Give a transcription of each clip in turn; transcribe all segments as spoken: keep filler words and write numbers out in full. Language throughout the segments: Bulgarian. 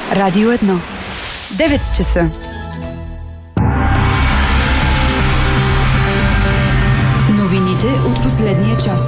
Радио едно. девет часа. Новините от последния час.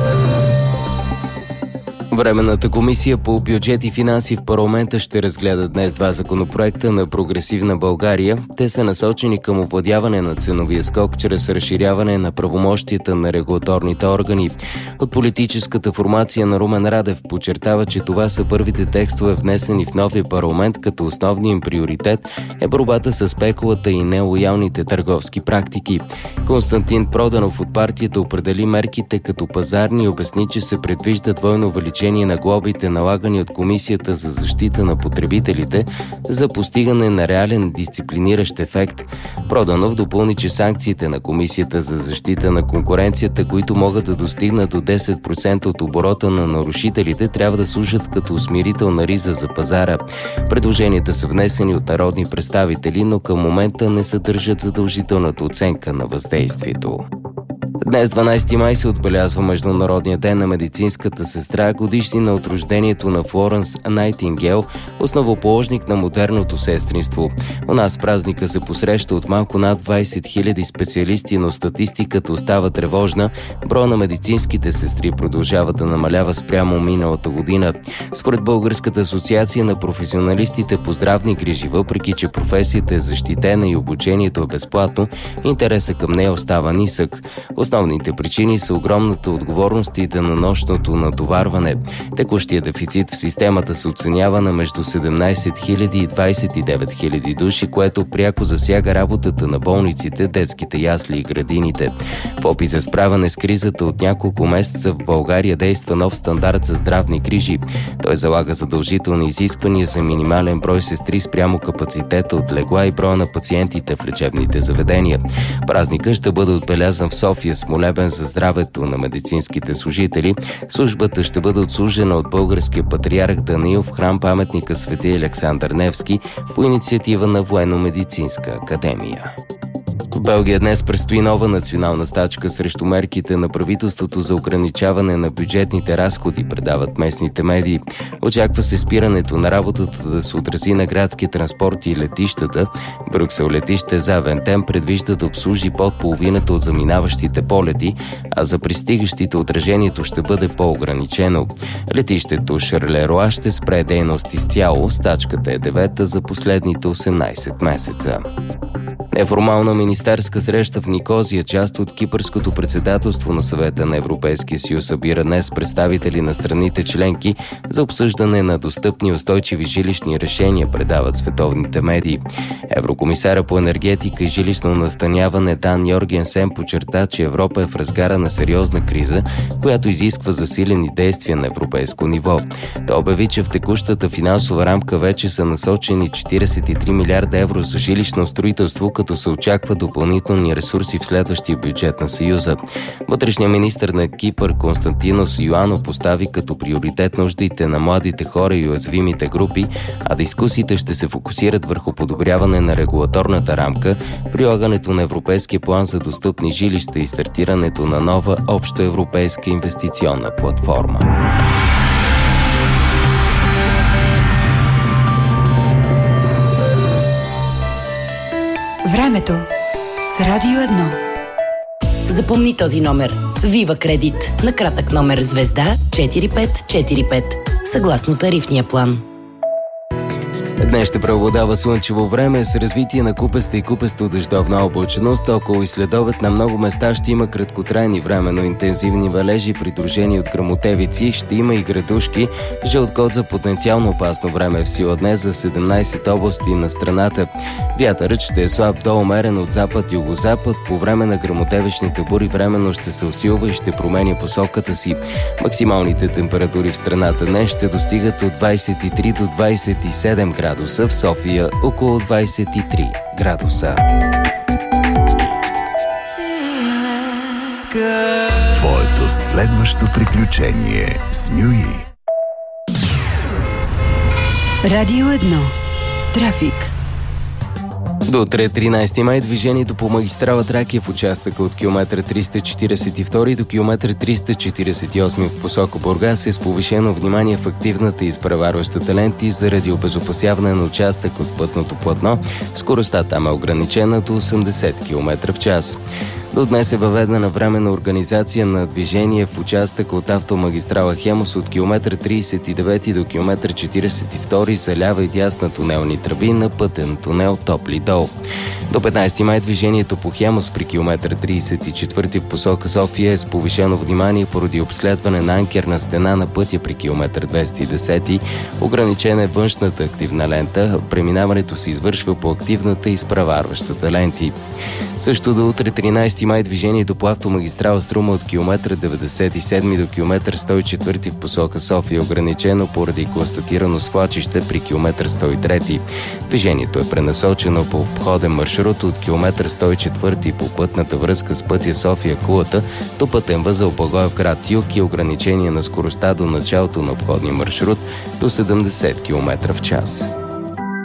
Временната комисия по бюджет и финанси в парламента ще разгледа днес два законопроекта на Прогресивна България. Те са насочени към овладяване на ценовия скок чрез разширяване на правомощията на регулаторните органи. От политическата формация на Румен Радев подчертава, че това са първите текстове внесени в новия парламент, като основният им приоритет е борбата с спекулата и нелоялните търговски практики. Константин Проданов от партията определи мерките като пазарни и обясни, че се предвижда двойно увеличение на глобите, налагани от Комисията за защита на потребителите, за постигане на реален дисциплиниращ ефект. Проданов допълни, че санкциите на Комисията за защита на конкуренцията, които могат да достигнат до десет процента от оборота на нарушителите, трябва да служат като усмирителна риза за пазара. Предложенията са внесени от народни представители, но към момента не съдържат задължителната оценка на въздействието. Днес, дванадесети май, се отбелязва Международния ден на медицинската сестра, годишнина от рождението на Флоренс Найтингейл, основоположник на модерното сестринство. У нас празника се посреща от малко над двадесет хиляди специалисти, но статистиката остава тревожна. Броя на медицинските сестри продължава да намалява спрямо миналата година. Според Българската асоциация на професионалистите по здравни грижи, въпреки че професията е защитена и обучението е безплатно, интересът към нея остава нисък. Основните причини са огромната отговорност и денонощното натоварване. Текущия дефицит в системата се оценява на между седемнадесет хиляди и двадесет и девет хиляди души, което пряко засяга работата на болниците, детските ясли и градините. В опит за справяне с кризата от няколко месеца в България действа нов стандарт за здравни грижи. Той залага задължителни изисквания за минимален брой сестри спрямо капацитета от легла и броя на пациентите в лечебните заведения. Празникът ще бъде отбелязан в София с молебен за здравето на медицинските служители. Службата ще бъде отслужена от българския патриарх Даниил в храм паметника Свети Александър Невски по инициатива на Военно-медицинска академия. В Белгия днес предстои нова национална стачка срещу мерките на правителството за ограничаване на бюджетните разходи, предават местните медии. Очаква се спирането на работата да се отрази на градския транспорт и летищата. Брюксел летище Завентем предвижда да обслужи под половината от заминаващите полети, а за пристигащите отражението ще бъде по-ограничено. Летището Шарлеруа ще спре дейност изцяло. Стачката е девета за последните осемнадесет месеца. Неформална министерска среща в Никозия, част от кипърското председателство на Съвета на Европейския съюз, събира днес представители на страните членки за обсъждане на достъпни и устойчиви жилищни решения, предават световните медии. Еврокомисаря по енергетика и жилищно настаняване Дан Йоргенсен подчерта, че Европа е в разгара на сериозна криза, която изисква засилени действия на европейско ниво. Той обяви, че в текущата финансова рамка вече са насочени четиридесет и три милиарда евро за жилищно строителство, като се очаква допълнителни ресурси в следващия бюджет на Съюза. Вътрешният министър на Кипър Константинос Йоанно постави като приоритет нуждите на младите хора и уязвимите групи, а дискусиите ще се фокусират върху подобряване на регулаторната рамка, прилагането на Европейския план за достъпни жилища и стартирането на нова общоевропейска инвестиционна платформа. Времето с Радио едно. Запомни този номер. Вива Кредит. На кратък номер звезда четири пет четири пет. Съгласно тарифния план. Днес ще преобладава слънчево време с развитие на купеста и купесто дъждовна облачност. Около и следобед на много места ще има краткотрайни временно интензивни валежи, придружени от гръмотевици. Ще има и градушки. Жълт код за потенциално опасно време в сила днес за седемнадесет области на страната. Вятърът ще е слаб до умерен от запад-югозапад. По време на гръмотевичните бури временно ще се усилва и ще променя посоката си. Максималните температури в страната днес ще достигат от двадесет и три до двадесет и седем градуса. В София около двадесет и три градуса. Твоето следващо приключение с Нюи. Радио едно. Трафик. До утре, тринайсети май, движението по магистрала Тракия в участъка от километър триста четирийсет и втори до километър триста четирийсет и осми в посока Бургас е с повишено внимание в активната и изпреварващата ленти заради обезопасяване на участък от пътното платно. Скоростта там е ограничена до осемдесет километра в час. До днес е въведена временна организация на движение в участъка от автомагистрала Хемус от километър трийсет и девети до километър четирийсет и втори за лява и дясна тунелни тръби на пътен тунел Топли дол. До петнайсети май движението по Хемус при километър трийсет и четвърти в посока София е с повишено внимание поради обследване на анкерна стена на пътя при километър двеста и десет. Ограничена е външната активна лента. Преминаването се извършва по активната и изпреварващата ленти. Също до утре, тринайсети май, движението по автомагистрала Струма от километър деветдесет и седми до километър сто и четвърти в посока София е ограничено поради констатирано свлачище при километър сто и трети. Движението е пренасочено по обходен маршрут от километър сто и четвърти по пътната връзка с пътя София-Кулата до пътен възел Благоевград юг и ограничение на скоростта до началото на обходния маршрут до седемдесет километра в час.